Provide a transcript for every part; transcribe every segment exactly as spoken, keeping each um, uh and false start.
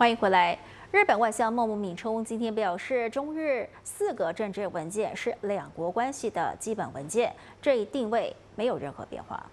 欢迎回来。日本外相茂木敏充今天表示，中日四个政治文件是两国关系的基本文件，这一定位没有任何变化。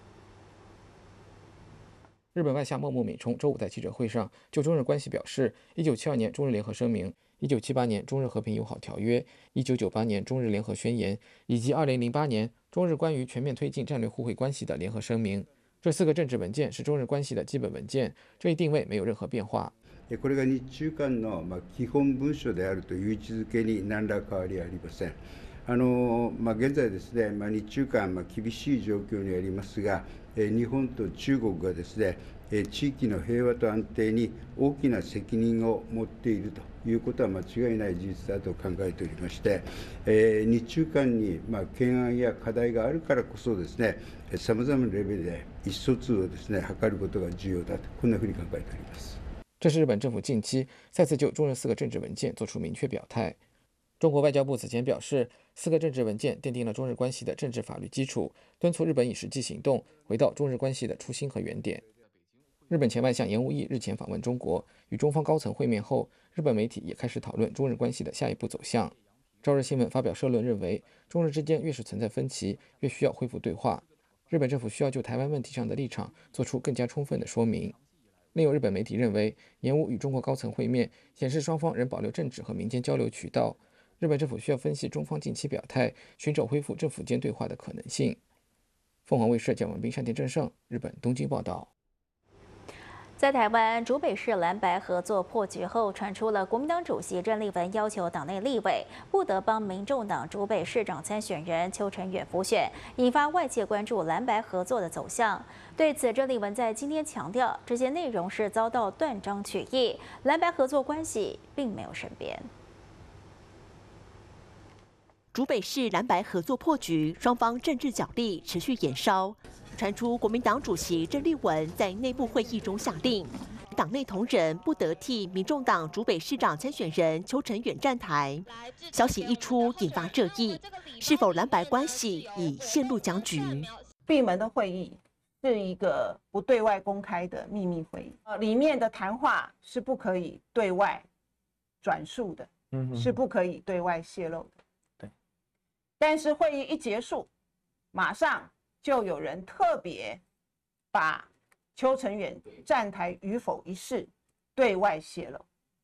日本外相茂木敏充周五在记者会上就中日关系表示，一九七二年中日联合声明、一九七八年中日和平友好条约、一九九八年中日联合宣言以及二零零八年中日关于全面推进战略互惠关系的联合声明，这四个政治文件是中日关系的基本文件，这一定位没有任何变化。 これが日中間の基本文書であるという位置づけに何ら変わりありません。あのまあ、現在ですね、まあ、日中間、まあ、厳しい状況にありますが、え日本と中国がですね、え地域の平和と安定に大きな責任を持っているということは間違いない事実だと考えておりまして、え日中間に、まあ、懸案や課題があるからこそですね、さまざまなレベルで意思疎通をですね、図ることが重要だと、こんなふうに考えております。 这是日本政府近期再次就中日四个政治文件作出明确表态。中国外交部此前表示，四个政治文件奠定了中日关系的政治法律基础，敦促日本以实际行动回到中日关系的初心和原点。日本前外相岩屋义日前访问中国，与中方高层会面后，日本媒体也开始讨论中日关系的下一步走向。朝日新闻发表社论认为，中日之间越是存在分歧，越需要恢复对话。日本政府需要就台湾问题上的立场做出更加充分的说明。另有日本媒体认为，岩屋与中国高层会面显示双方仍保留政治和民间交流渠道。日本政府需要分析中方近期表态，寻找恢复政府间对话的可能性。凤凰卫视蒋文斌、山田正胜，日本东京报道。 在台湾竹北市蓝白合作破局后，传出了国民党主席郑丽文要求党内立委不得帮民众党竹北市长参选人邱成远辅选，引发外界关注蓝白合作的走向。对此，郑丽文在今天强调，这些内容是遭到断章取义，蓝白合作关系并没有生变。 竹北市蓝白合作破局，双方政治角力持续延烧。传出国民党主席郑丽文在内部会议中下令，党内同仁不得替民众党竹北市长参选人邱成远站台。消息一出，引发热议，是否蓝白关系已陷入僵局？ 闭门的会议是一个不对外公开的秘密会议，呃，里面的谈话是不可以对外转述的，嗯，是不可以对外泄露的。对，但是会议一结束，马上就有人特别把邱成远站台与否一事对外泄露。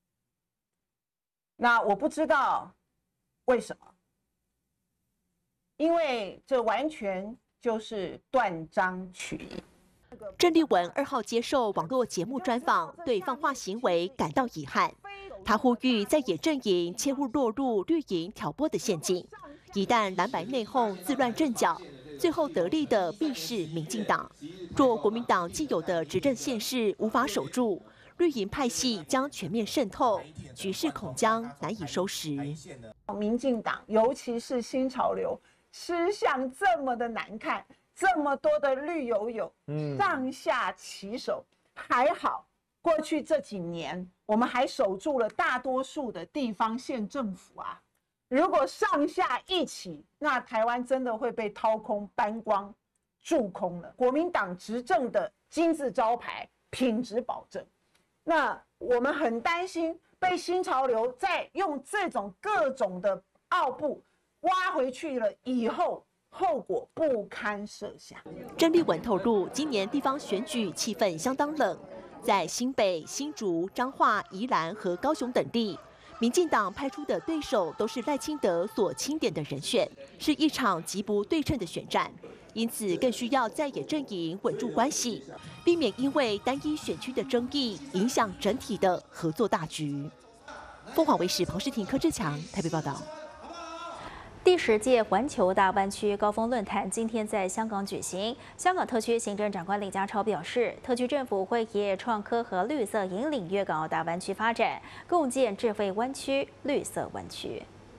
那我不知道为什么，因为这完全就是断章取义。 郑丽文二号接受网络节目专访，对放话行为感到遗憾。他呼吁在野阵营切勿落入绿营挑拨的陷阱，一旦蓝白内讧自乱阵脚，最后得利的必是民进党。若国民党既有的执政县市无法守住，绿营派系将全面渗透，局势恐将难以收拾。 民进党，尤其是新潮流，吃相这么的难看，这么多的绿油油，嗯，上下其手。还好，过去这几年我们还守住了大多数的地方县政府啊。如果上下一起，那台湾真的会被掏空、搬光、蛀空了。国民党执政的金字招牌，品质保证。那我们很担心被新潮流再用这种各种的奥步挖回去了以后，后果不堪设想。 郑丽文透露，今年地方选举气氛相当冷，在新北、新竹、彰化、宜兰和高雄等地。民进党派出的对手都是赖清德所钦点的人选，是一场极不对称的选战，因此更需要在野阵营稳住关系，避免因为单一选区的争议影响整体的合作大局。凤凰卫视彭诗婷、柯志强台北报道。 第十届环球大湾区高峰论坛今天在香港举行。香港特区行政长官李家超表示，特区政府会以创科和绿色引领粤港澳大湾区发展，共建智慧湾区、绿色湾区。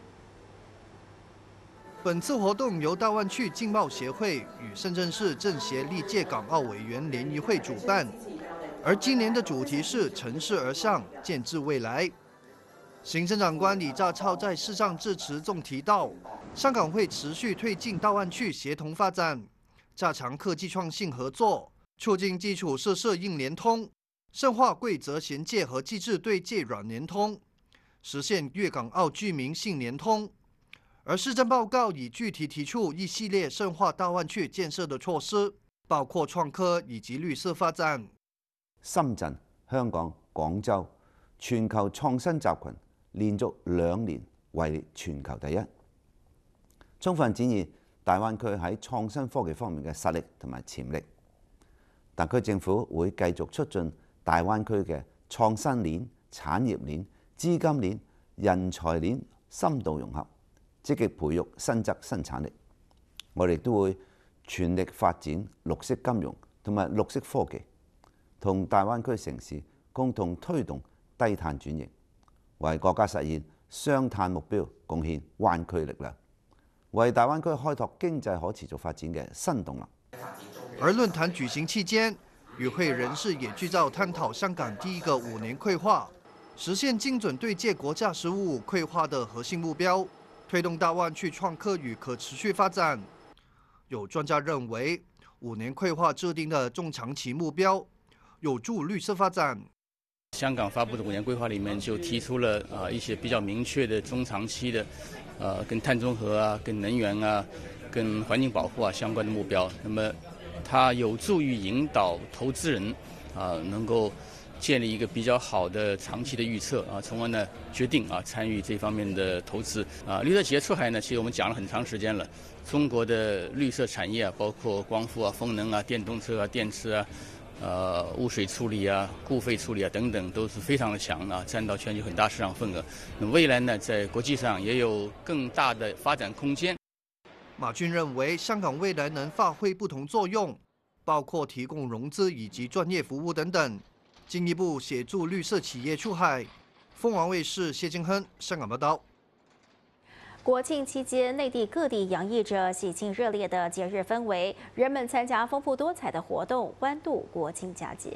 本次活动由大湾区经贸协会与深圳市政协历届港澳委员联谊会主办，而今年的主题是城市而上，建智未来。行政长官李家超在视上致辞中提到，香港会持续推进大湾区协同发展，加强科技创新合作，促进基础设施硬联通， 深化规则衔接和机制对接软联通，实现粤港澳居民性联通。而施政报告已具体提出一系列深化大湾区建設的措施，包括創科以及綠色發展。 深圳、香港、廣州全球創新集群連續兩年位列全球第一，充分展現大灣區喺創新科技方面嘅實力同埋潛力。特區政府會繼續促進大灣區嘅創新鏈、產業鏈、資金鏈、人才鏈深度融合，積極培育新質新產力。我哋都會全力發展綠色金融同埋綠色科技，同大灣區城市共同推動低碳轉型，為國家實現雙碳目標貢獻灣區力量，為大灣區開拓經濟可持續發展嘅新動能。 而論壇舉行期間，與會人士也聚焦探討香港第一個五年規劃，實現精準對接國家十五規劃的核心目標，推動大灣區創科與可持續發展。有專家認為，五年規劃制定的中長期目標有助綠色發展。 香港發布的五年規劃裡面就提出了啊一些比較明確的中長期的，呃跟碳中和啊、跟能源啊、跟環境保護啊相關的目標。那麼它有助於引導投資人啊能夠建立一個比較好的長期的預測啊，從而呢決定啊參與這方面的投資啊。綠色企業出海呢，其實我們講了很長時間了。中國的綠色產業啊，包括光伏啊、風能啊、電動車啊、電池啊、呃污水處理啊、固廢處理啊等等，都是非常的強啊，佔到全球很大市場份額。那未來呢，在國際上也有更大的發展空間。 馬駿認為，香港未來能發揮不同作用，包括提供融資以及專業服務等等，進一步協助綠色企業出海。鳳凰衛視謝金亨香港報道。 國慶期間，內地各地洋溢着喜慶熱烈的節日氛圍，人們參加豐富多彩的活動，歡度國慶佳節。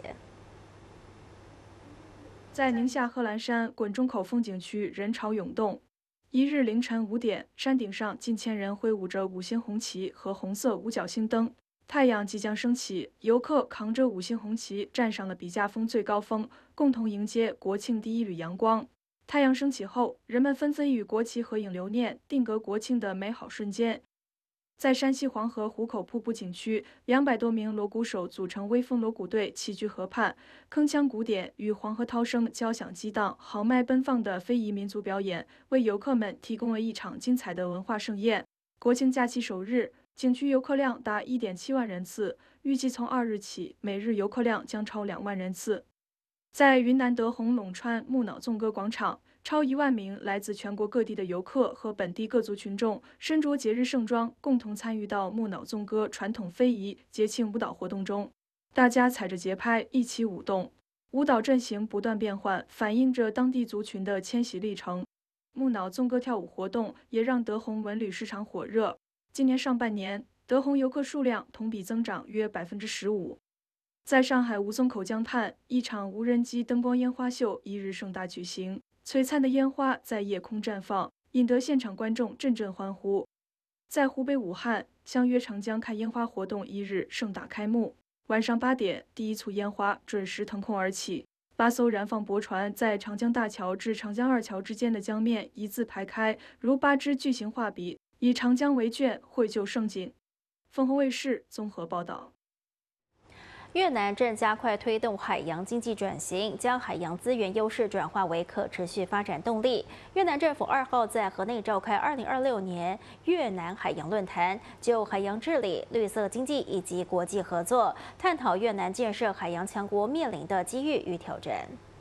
在寧夏賀蘭山滾鐘口風景區，人潮湧動。一日凌晨五點，山頂上近千人揮舞着五星紅旗和紅色五角星燈。太陽即將升起，遊客扛着五星紅旗站上了筆架峰最高峰，共同迎接國慶第一縷陽光。太陽升起後，人們紛紛與國旗合影留念，定格國慶的美好瞬間。在山西黃河湖口瀑布景區，兩百多名鑼鼓手組成威風鑼鼓隊齊聚河畔，鏗鏘鼓點與黃河濤聲交響激盪，豪邁奔放的非遺民族表演，為遊客們提供了一場精彩的文化盛宴。國慶假期首日，景區遊客量達一點七萬人次，預計從二日起，每日遊客量將超兩萬人次。在雲南德宏隴川木腦頌歌廣場，超一萬名來自全國各地的遊客和本地各族群眾，身着節日盛裝，共同參與到木腦頌歌傳統非遺節慶舞蹈活動中。大家踩着節拍一起舞動，舞蹈陣型不斷變換，反映着當地族群的遷徙歷程。木腦頌歌跳舞活動也讓德宏文旅市場火熱。今年上半年，德宏遊客數量同比增長約百分之十五。在上海吳淞口江畔，一場無人機燈光煙花秀一日盛大舉行，璀璨的煙花在夜空綻放，引得現場觀眾陣陣歡呼。在湖北武漢，相約長江看煙花活動一日盛大開幕。晚上八點，第一簇煙花準時騰空而起，八艘燃放駁船在長江大橋至長江二橋之間的江面一字排開，如八支巨型畫筆，以長江為卷，繪就盛景。鳳凰衛視綜合報道。 越南正加快推動海洋經濟轉型，將海洋資源優勢轉化為可持續發展動力。越南政府二號在河內召開二零二六年越南海洋論壇，就海洋治理、綠色經濟以及國際合作，探討越南建設海洋強國面臨的機遇與挑戰。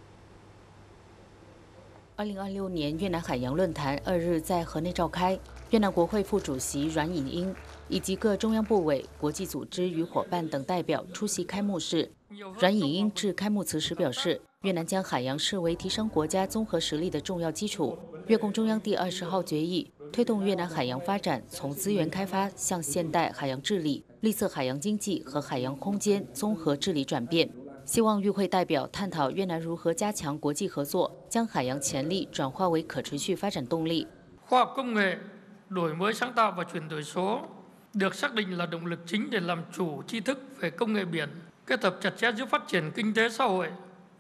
二零二六年越南海洋論壇二日在河內召開，越南國會副主席阮穎英以及各中央部委、國際組織與夥伴等代表出席開幕式。阮穎英致開幕詞時表示，越南將海洋視為提升國家綜合實力的重要基礎。越共中央第二十號決議推動越南海洋發展從資源開發向現代海洋治理、綠色海洋經濟和海洋空間綜合治理轉變。希望與會代表探討越南如何加強國際合作，將海洋潛力轉化為可持續發展動力。 khoa học công nghệ, đổi mới sáng tạo và chuyển đổi số được xác định là động lực chính để làm chủ tri thức về công nghệ biển, kết hợp chặt chẽ giữa phát triển kinh tế xã hội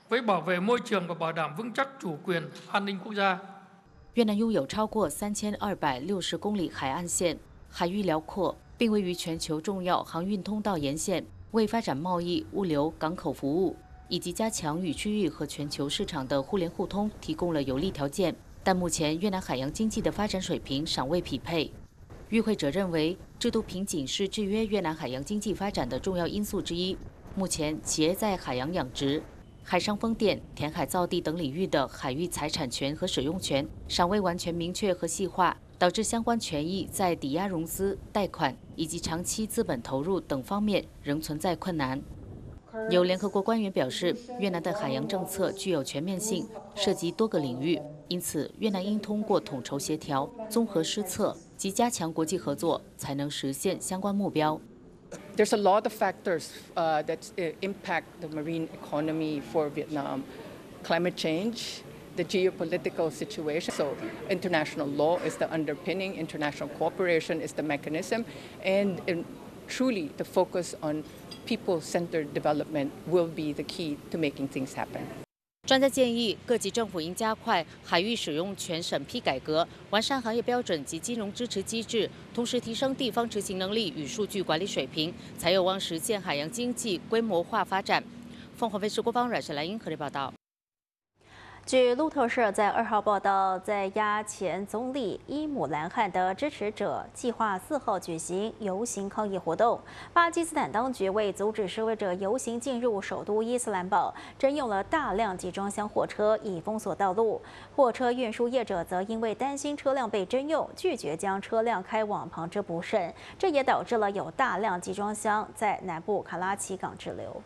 với bảo vệ môi trường và bảo đảm vững chắc chủ quyền, an ninh quốc gia。 越南拥有超过三千二百六十公里海岸线，海域辽阔，并位于全球重要航运通道沿线，为发展贸易、物流、港口服务以及加强与区域和全球市场的互联互通提供了有利条件。但目前越南海洋经济的发展水平尚未匹配。与会者认为，制度瓶颈是制约越南海洋经济发展的重要因素之一。目前，企业在海洋养殖、海上风电、填海造地等领域的海域财产权和使用权尚未完全明确和细化，导致相关权益在抵押融资、贷款以及长期资本投入等方面仍存在困难。有联合国官员表示，越南的海洋政策具有全面性，涉及多个领域，因此越南应通过统筹协调、综合施策及加强国际合作，才能实现相关目标。 There's a lot of factors uh, that impact the marine economy for Vietnam. Climate change, the geopolitical situation. So international law is the underpinning, international cooperation is the mechanism, and, and truly the focus on people-centered development will be the key to making things happen. 专家建议，各级政府应加快海域使用权审批改革，完善行业标准及金融支持机制，同时提升地方执行能力与数据管理水平，才有望实现海洋经济规模化发展。凤凰卫视国防阮氏兰英合理报道。 据路透社在二号报道，在押前总理伊姆兰汗的支持者计划四号举行游行抗议活动。巴基斯坦当局为阻止示威者游行进入首都伊斯兰堡，征用了大量集装箱货车以封锁道路。货车运输业者则因为担心车辆被征用，拒绝将车辆开往旁支不慎，这也导致了有大量集装箱在南部卡拉奇港滞留。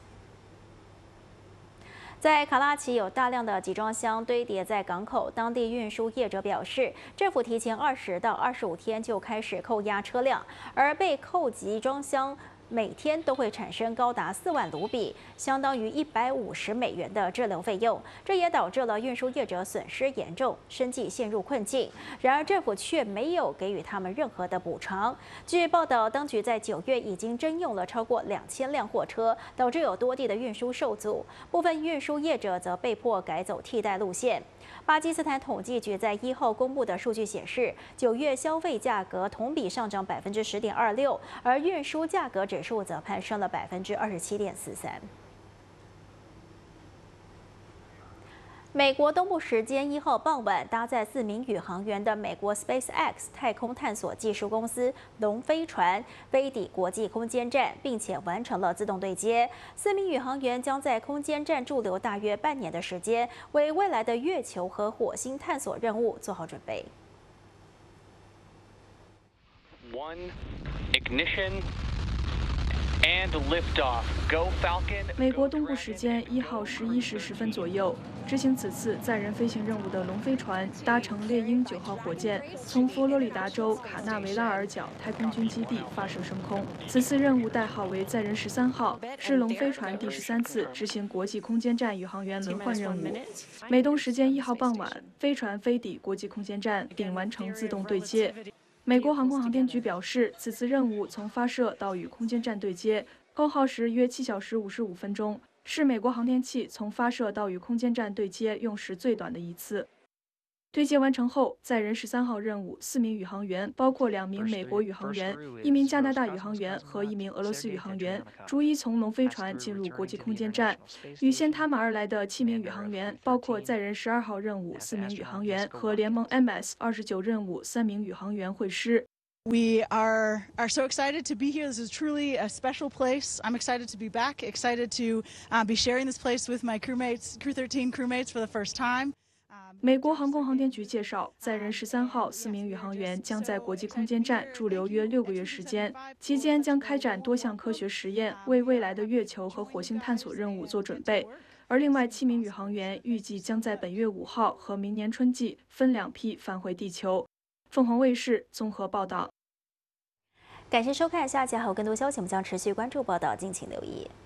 在卡拉奇有大量的集装箱堆叠在港口，当地运输业者表示，政府提前二十到二十五天就开始扣押车辆，而被扣集装箱每天都会产生高达四万卢比，相当于一百五十美元的滞留费用。这也导致了运输业者损失严重，生计陷入困境。然而，政府却没有给予他们任何的补偿。据报道，当局在九月已经征用了超过两千辆货车，导致有多地的运输受阻，部分运输业者则被迫改走替代路线。巴基斯坦统计局在一号公布的数据显示，九月消费价格同比上涨百分之十点二六，而运输价格指数则攀升了百分之二十七点四三。美国东部时间一号傍晚，搭载四名宇航员的美国 SpaceX 太空探索技术公司龙飞船飞抵国际空间站，并且完成了自动对接。四名宇航员将在空间站驻留大约半年的时间，为未来的月球和火星探索任务做好准备。 One ignition. And liftoff. Go Falcon. 美国东部时间一号十一时十分左右，执行此次载人飞行任务的龙飞船搭乘猎鹰九号火箭，从佛罗里达州卡纳维拉尔角太空军基地发射升空。此次任务代号为载人十三号，是龙飞船第十三次执行国际空间站宇航员轮换任务。美东时间一号傍晚，飞船飞抵国际空间站，并完成自动对接。美国航空航天局表示，此次任务从发射到与空间站对接，共耗时约七小时五十五分钟，是美国航天器从发射到与空间站对接用时最短的一次。对接完成后，载人十三号任务四名宇航员，包括两名美国宇航员、一名加拿大宇航员和一名俄罗斯宇航员，逐一从龙飞船进入国际空间站。与先他们而来的七名宇航员，包括载人十二号任务四名宇航员和联盟 M S 二十九任务三名宇航员会师。 We are are so excited to be here. This is truly a special place. I'm excited to be back. Excited to uh, be sharing this place with my crewmates, Crew thirteen crewmates for the first time. 美国航空航天局介绍，载人十三号四名宇航员将在国际空间站驻留约六个月时间，期间将开展多项科学实验，为未来的月球和火星探索任务做准备。而另外七名宇航员预计将在本月五号和明年春季分两批返回地球。凤凰卫视综合报道。 感谢收看，下期还有更多消息，我们将持续关注报道，敬请留意。